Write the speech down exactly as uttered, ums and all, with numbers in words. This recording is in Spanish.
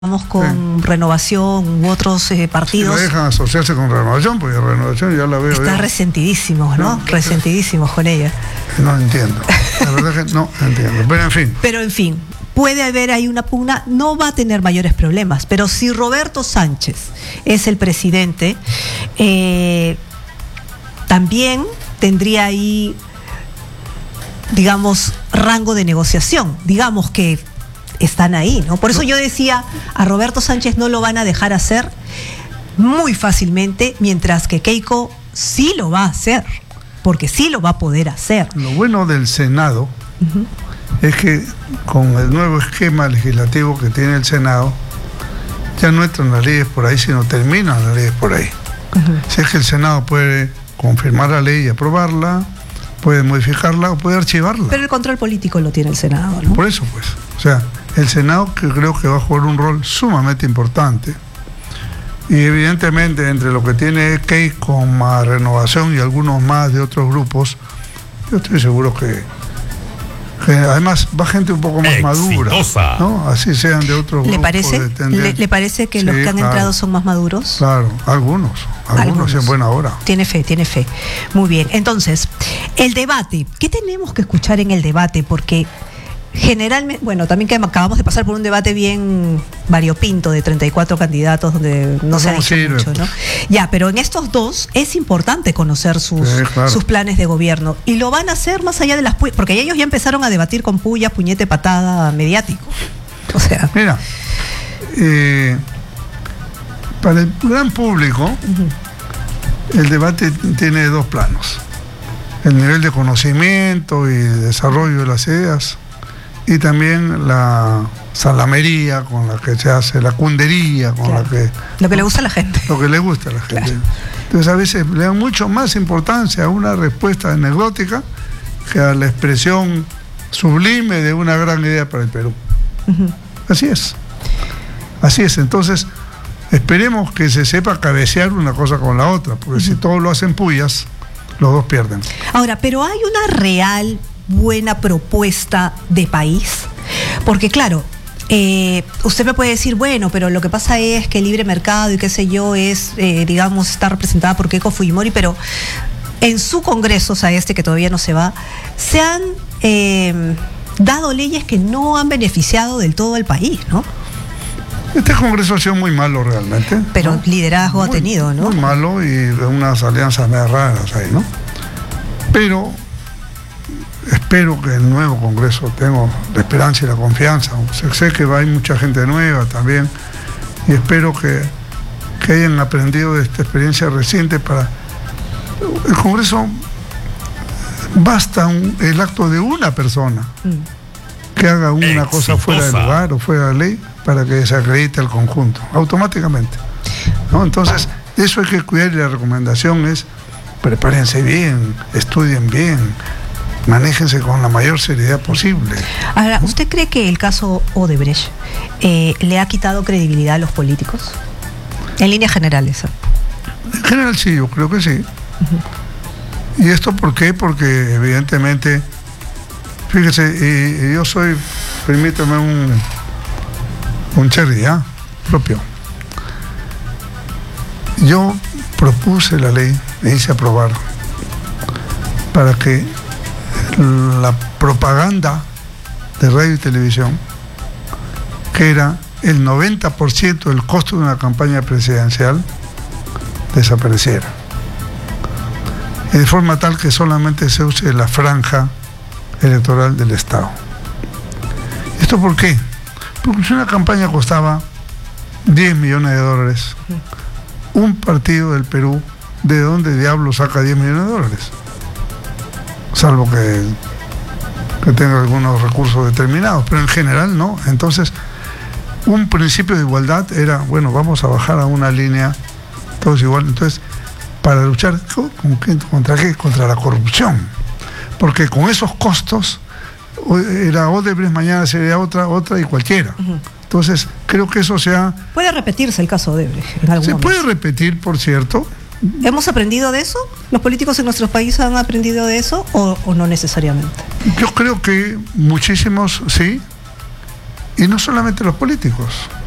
Vamos con sí. Renovación u otros eh, partidos. Si lo dejan asociarse con Renovación, porque Renovación ya la veo. Está resentidísimos, ¿no? no resentidísimos con ella. No entiendo. La verdad que no entiendo. Pero en fin. Pero en fin, puede haber ahí una pugna, no va a tener mayores problemas. Pero si Roberto Sánchez es el presidente, eh, también tendría ahí, digamos, rango de negociación. Digamos que están ahí, ¿no? Por eso yo decía, a Roberto Sánchez no lo van a dejar hacer muy fácilmente, mientras que Keiko sí lo va a hacer, porque sí lo va a poder hacer. Lo bueno del Senado uh-huh. es que con el nuevo esquema legislativo que tiene el Senado, ya no entran las leyes por ahí, sino terminan las leyes por ahí. Uh-huh. Si es que el Senado puede confirmar la ley y aprobarla, puede modificarla o puede archivarla. Pero el control político lo tiene el Senado, ¿no? Por eso, pues. O sea, el Senado que creo que va a jugar un rol sumamente importante. Y evidentemente entre lo que tiene Keiko, más Renovación y algunos más de otros grupos, yo estoy seguro que, que además va gente un poco más Exitosa. madura, ¿no? Así sean de otros ¿Le grupos. Parece? De ¿Le, ¿Le parece que sí, los que han claro, entrado son más maduros? Claro, algunos, algunos, algunos en buena hora. Tiene fe, tiene fe. Muy bien, entonces, el debate, ¿qué tenemos que escuchar en el debate? Porque generalmente, bueno, también que acabamos de pasar por un debate bien variopinto de treinta y cuatro candidatos donde no, no se ha dicho sirve, mucho, ¿no? Ya, pero en estos dos es importante conocer sus, sí, claro. sus planes de gobierno, y lo van a hacer más allá de las pu- porque ellos ya empezaron a debatir con puya, puñete, patada, mediático. O sea, mira, eh, para el gran público uh-huh. el debate tiene dos planos: el nivel de conocimiento y desarrollo de las ideas, y también la salamería con la que se hace, la cundería con claro. la que... Lo que le gusta a la gente. Lo que le gusta a la gente. Claro. Entonces a veces le dan mucho más importancia a una respuesta anecdótica que a la expresión sublime de una gran idea para el Perú. Uh-huh. Así es. Así es. Entonces, esperemos que se sepa cabecear una cosa con la otra, porque uh-huh. si todos lo hacen puyas, los dos pierden. Ahora, pero hay una real buena propuesta de país, porque claro, eh, usted me puede decir, bueno, pero lo que pasa es que el libre mercado y qué sé yo es, eh, digamos, está representada por Keiko Fujimori, pero en su congreso, o sea, este que todavía no se va, se han eh, dado leyes que no han beneficiado del todo al país, ¿no? Este congreso ha sido muy malo realmente. Pero ¿no? liderazgo muy, ha tenido, ¿no? Muy malo y unas alianzas medio raras ahí, ¿no? Pero espero que el nuevo congreso, tengo la esperanza y la confianza, sé que va a ir mucha gente nueva también, y espero que, que hayan aprendido de esta experiencia reciente. Para el congreso basta un, el acto de una persona mm. que haga una Exitosa. cosa fuera de lugar o fuera de la ley para que se acredite el conjunto, automáticamente, ¿no? Entonces, eso hay que cuidar, y la recomendación es: prepárense bien, estudien bien, manéjense con la mayor seriedad posible. Ahora, ¿usted cree que el caso Odebrecht eh, le ha quitado credibilidad a los políticos? En líneas generales. ¿eh? En general sí, yo creo que sí. Uh-huh. ¿Y esto por qué? Porque evidentemente, fíjese, y, y yo soy, permítame un, un cherry, ¿eh? propio. Yo propuse la ley, me hice aprobar, para que la propaganda de radio y televisión, que era el noventa por ciento del costo de una campaña presidencial, desapareciera. Y de forma tal que solamente se use la franja electoral del Estado. ¿Esto por qué? Porque si una campaña costaba diez millones de dólares, un partido del Perú, ¿de dónde diablo saca diez millones de dólares? Salvo que, que tenga algunos recursos determinados, pero en general no. Entonces, un principio de igualdad era, bueno, vamos a bajar a una línea todos igual. Entonces, para luchar ¿con qué? ¿Contra qué? Contra la corrupción. Porque con esos costos, era Odebrecht, mañana sería otra, otra y cualquiera. Uh-huh. Entonces, creo que eso se ha... ¿Puede repetirse el caso Odebrecht en algún Se momento? puede repetir, por cierto. ¿Hemos aprendido de eso? ¿Los políticos en nuestros países han aprendido de eso o, o no necesariamente? Yo creo que muchísimos sí, y no solamente los políticos.